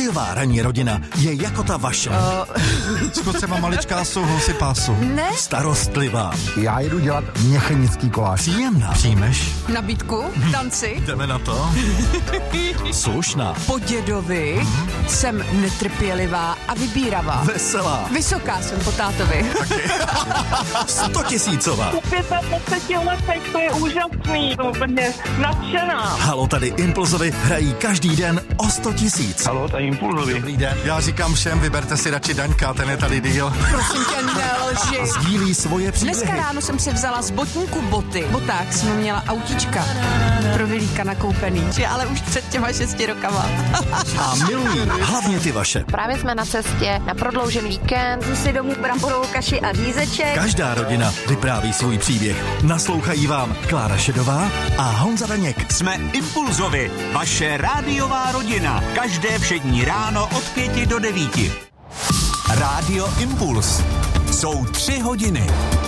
Rádiová ranní rodina je jako ta vaše. Co třeba maličká souhlasy pásu. Ne. Starostlivá. Já jedu dělat měchenický koláč. Příjemná. Přijmeš? Nabídku? Tanci? Jdeme na to? Slušná. Po dědovi jsem netrpělivá a vybíravá. Veselá. Vysoká jsem po tátovi. 100 000. Po 25 letech, to je úžasný, to úplně nadšená. Halo, tady Impulzovi hrají každý den o 100 000. Halo, tady Impulzovi. Dobrý den. Já říkám všem, vyberte si radši Daňka, ten je tady díl. Prosím tě, nelži. Sdílí svoje příběhy. Dneska ráno jsem si vzala z botníku boty. Boták jsem měla autíčka pro Vilíka nakoupený. Ale už před těma 6 rokama. A milují hlavně ty vaše. Právě jsme na cestě na prodloužený víkend. Jdu si domů bramborovou kaši a řízeček. Každá rodina vypráví svůj příběh. Naslouchají vám Klára Šedová a Honza Daněk. Jsme Impulzovi, vaše rádiová rodina. Každé všední ráno od 5 do 9. Rádio Impuls. Jsou 3 hodiny.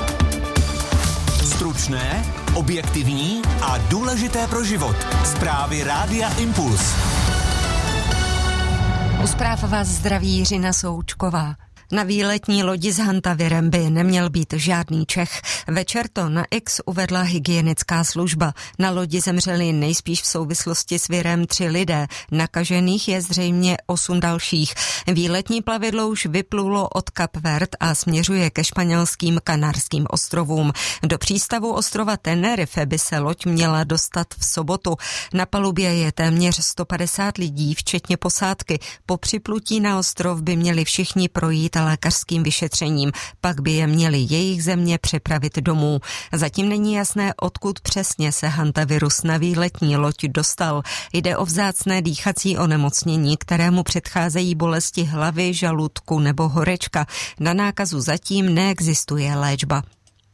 Stručné, objektivní a důležité pro život. Zprávy Rádia Impuls. U zpráv vás zdraví Jiřina Součková. Na výletní lodi s hantavirem by neměl být žádný Čech. Večer to na X uvedla hygienická služba. Na lodi zemřeli nejspíš v souvislosti s virem 3 lidé. Nakažených je zřejmě 8 dalších. Výletní plavidlo už vyplulo od Kap Verde a směřuje ke španělským Kanárským ostrovům. Do přístavu ostrova Tenerife by se loď měla dostat v sobotu. Na palubě je téměř 150 lidí, včetně posádky. Po připlutí na ostrov by měli všichni projít lékařským vyšetřením, pak by je měli jejich země přepravit domů. Zatím není jasné, odkud přesně se hantavirus na výletní loď dostal. Jde o vzácné dýchací onemocnění, kterému předcházejí bolesti hlavy, žaludku nebo horečka. Na nákazu zatím neexistuje léčba.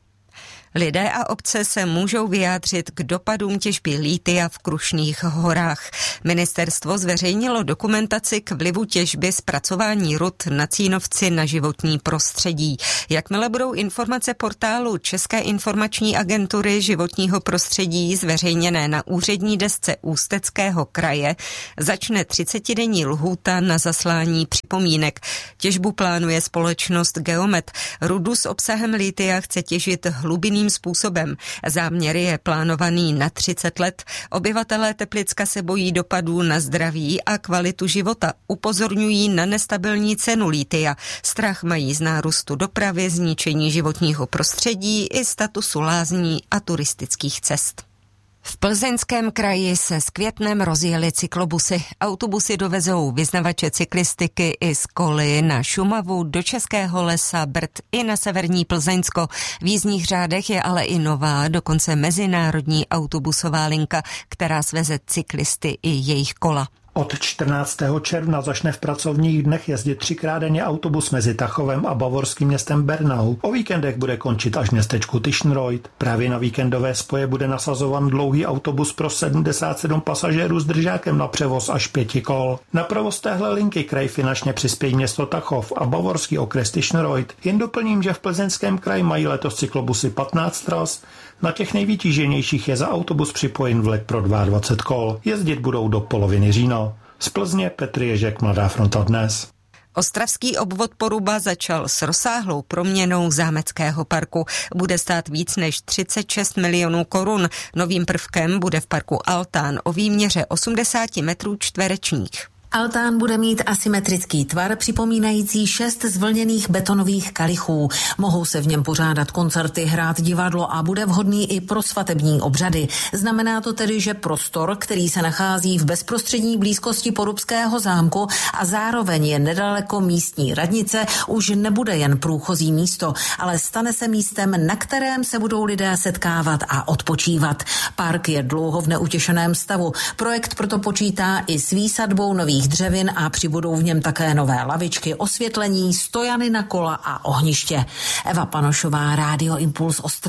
Lidé a obce se můžou vyjádřit k dopadům těžby lítia v Krušných horách. Ministerstvo zveřejnilo dokumentaci k vlivu těžby zpracování rud na Cínovci na životní prostředí. Jakmile budou informace portálu České informační agentury životního prostředí zveřejněné na úřední desce Ústeckého kraje, začne 30denní lhůta na zaslání připomínek. Těžbu plánuje společnost Geomet. Rudu s obsahem lítia chce těžit hlubinným způsobem. Záměr je plánovaný na 30 let. Obyvatelé Teplicka se bojí dopadů na zdraví a kvalitu života. Upozorňují na nestabilní cenu lítia. Strach mají z nárůstu dopravy, zničení životního prostředí i statusu lázní a turistických cest. V Plzeňském kraji se s květnem rozjeli cyklobusy. Autobusy dovezou vyznavače cyklistiky i z Koly na Šumavu, do Českého Lesa, Brd i na severní Plzeňsko. V jízdních řádech je ale i nová, dokonce mezinárodní autobusová linka, která sveze cyklisty i jejich kola. Od 14. června začne v pracovních dnech jezdit 3krát denně autobus mezi Tachovem a bavorským městem Bernau. O víkendech bude končit až v městečku Tischenreuth. Právě na víkendové spoje bude nasazovan dlouhý autobus pro 77 pasažérů s držákem na převoz až 5 kol. Na provoz téhle linky kraj finančně přispějí město Tachov a bavorský okres Tischenreuth. Jen doplním, že v Plzeňském kraji mají letos cyklobusy 15 tras. Na těch nejvytíženějších je za autobus připojen vlek pro 22 kol. Jezdit budou do poloviny října. Z Plzně Petr Ježek, Mladá fronta dnes. Ostravský obvod Poruba začal s rozsáhlou proměnou zámeckého parku. Bude stát víc než 36 milionů korun. Novým prvkem bude v parku altán o výměře 80 metrů čtverečních. Altán bude mít asymetrický tvar, připomínající 6 zvlněných betonových kalichů. Mohou se v něm pořádat koncerty, hrát divadlo a bude vhodný i pro svatební obřady. Znamená to tedy, že prostor, který se nachází v bezprostřední blízkosti Porubského zámku a zároveň je nedaleko místní radnice, už nebude jen průchozí místo, ale stane se místem, na kterém se budou lidé setkávat a odpočívat. Park je dlouho v neutěšeném stavu. Projekt proto počítá i s výsadbou nových dřevin a přibudou v něm také nové lavičky, osvětlení, stojany na kola a ohniště. Eva Panošová, Rádio Impuls Ostrava.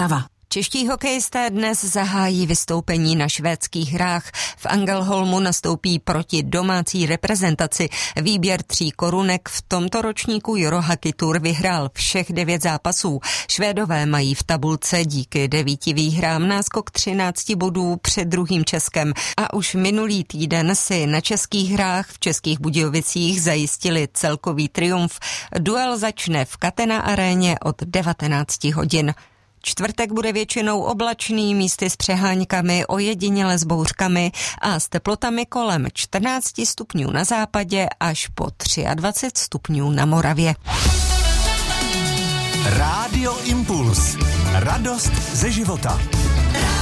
Čeští hokejisté dnes zahájí vystoupení na švédských hrách. V Angelholmu nastoupí proti domácí reprezentaci. Výběr 3 korunek v tomto ročníku Eurohockey Tour vyhrál všech 9 zápasů. Švédové mají v tabulce díky 9 výhrám náskok 13 bodů před druhým Českem a už minulý týden si na českých hrách v Českých Budějovicích zajistili celkový triumf. Duel začne v Catena aréně od 19 hodin. Čtvrtek bude většinou oblačný, místy s přeháňkami, ojediněle s bouřkami a s teplotami kolem 14 stupňů na západě až po 23 stupňů na Moravě. Rádio Impuls. Radost ze života.